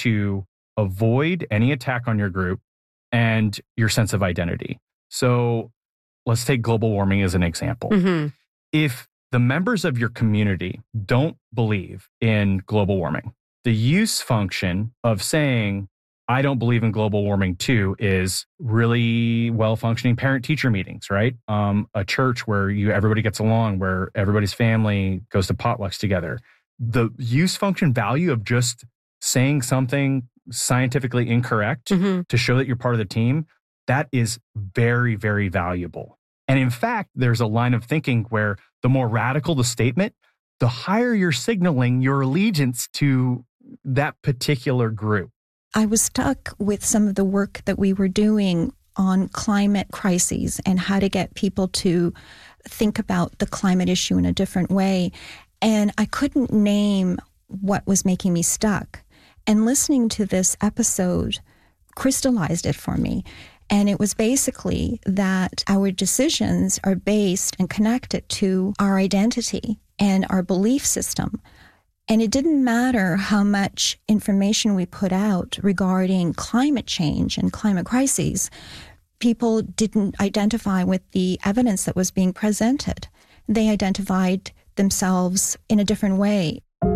to avoid any attack on your group and your sense of identity. So let's take global warming as an example. Mm-hmm. If the members of your community don't believe in global warming, the use function of saying, I don't believe in global warming too, is really well-functioning parent-teacher meetings, right? A church where everybody gets along, where everybody's family goes to potlucks together. The use function value of just saying something scientifically incorrect to show that you're part of the team, that is very, very valuable. And in fact, there's a line of thinking where the more radical the statement, the higher you're signaling your allegiance to that particular group. I was stuck with some of the work that we were doing on climate crises and how to get people to think about the climate issue in a different way. And I couldn't name what was making me stuck. And listening to this episode crystallized it for me. And it was basically that our decisions are based and connected to our identity and our belief system. And it didn't matter how much information we put out regarding climate change and climate crises. People didn't identify with the evidence that was being presented. They identified themselves in a different way.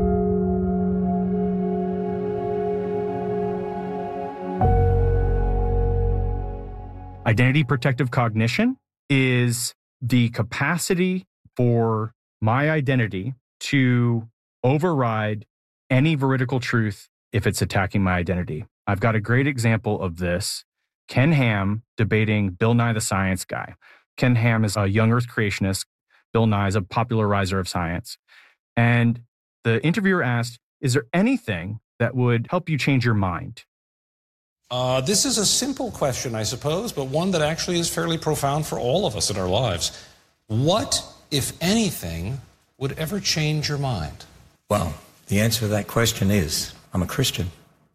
Identity protective cognition is the capacity for my identity to override any veridical truth if it's attacking my identity. I've got a great example of this. Ken Ham debating Bill Nye the Science Guy. Ken Ham is a young earth creationist. Bill Nye is a popularizer of science. And the interviewer asked, is there anything that would help you change your mind? This is a simple question, I suppose, but one that actually is fairly profound for all of us in our lives. What, if anything, would ever change your mind? Well, the answer to that question is, I'm a Christian.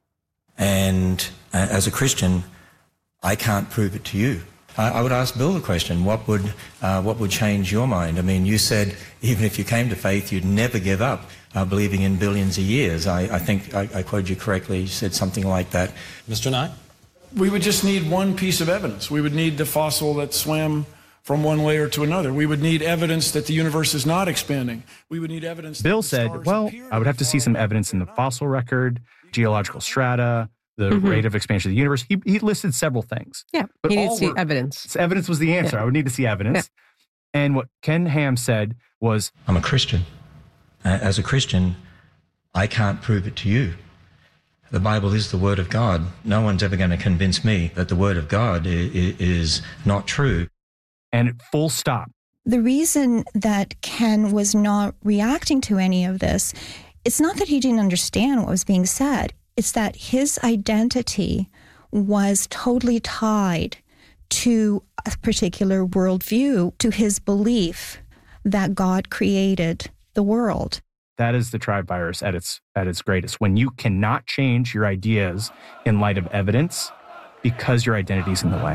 And as a Christian, I can't prove it to you. I would ask Bill the question, what would change your mind? I mean, you said even if you came to faith, you'd never give up believing in billions of years. I think I quoted you correctly. You said something like that. Mr. Nye? We would just need one piece of evidence. We would need the fossil that swam from one layer to another. We would need evidence that the universe is not expanding. We would need evidence. Bill said, well, I would have to see some evidence in the fossil record, geological strata, the rate of expansion of the universe. He listed several things. Yeah, but he needs to see evidence. Evidence was the answer. Yeah. I would need to see evidence. Yeah. And what Ken Ham said was, I'm a Christian. As a Christian, I can't prove it to you. The Bible is the Word of God. No one's ever going to convince me that the Word of God is not true. And full stop. The reason that Ken was not reacting to any of this, it's not that he didn't understand what was being said. It's that his identity was totally tied to a particular worldview, to his belief that God created the world. That is the tribe virus at its greatest. When you cannot change your ideas in light of evidence because your identity is in the way.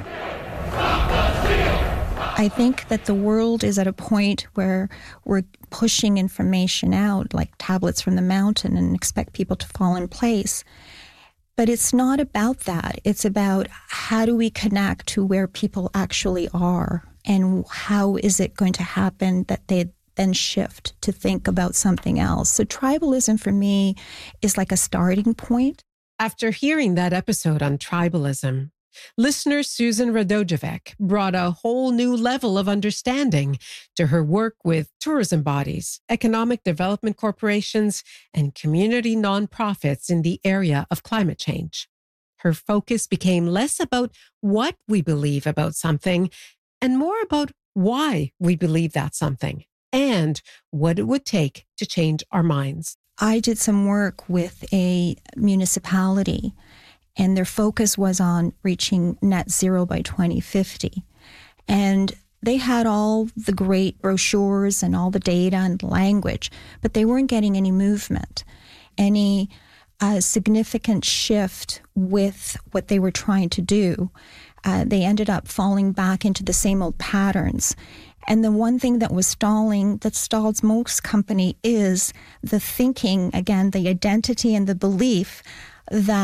I think that the world is at a point where we're pushing information out like tablets from the mountain and expect people to fall in place. But it's not about that. It's about how do we connect to where people actually are, and how is it going to happen that they then shift to think about something else. So tribalism for me is like a starting point. After hearing that episode on tribalism, listener Susan Radojevic brought a whole new level of understanding to her work with tourism bodies, economic development corporations, and community nonprofits in the area of climate change. Her focus became less about what we believe about something and more about why we believe that something and what it would take to change our minds. I did some work with a municipality, and their focus was on reaching net zero by 2050. And they had all the great brochures and all the data and language, but they weren't getting any movement, any significant shift with what they were trying to do. They ended up falling back into the same old patterns. And the one thing that was stalling, that stalls most company, is the thinking, again, the identity and the belief that